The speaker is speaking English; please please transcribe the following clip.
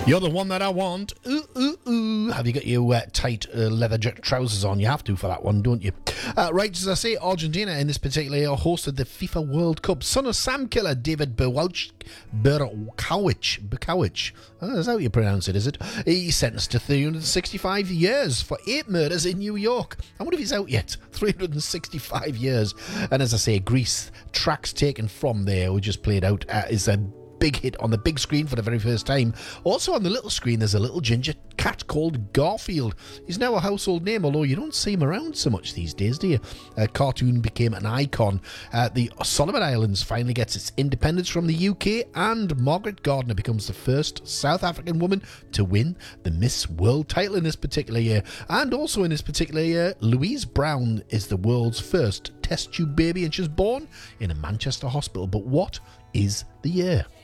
You're the one that I want. Ooh, ooh, ooh. Have you got your tight leather trousers on? You have to for that one, don't you? Right, as I say, Argentina in this particular year hosted the FIFA World Cup. Son of Sam killer David Berkowicz. That's how you pronounce it, is it? He's sentenced to 365 years for 8 murders in New York. I wonder if he's out yet. 365 years. And as I say, Greece, tracks taken from there, we just played out, is a big hit on the big screen for the very first time. Also on the little screen, there's a little ginger cat called Garfield. He's now a household name, although you don't see him around so much these days, do you? A cartoon became an icon. The Solomon Islands finally gets its independence from the UK, and Margaret Gardner becomes the first South African woman to win the Miss World title in this particular year. And also in this particular year, Louise Brown is the world's first test tube baby, and she's born in a Manchester hospital. But what is the year?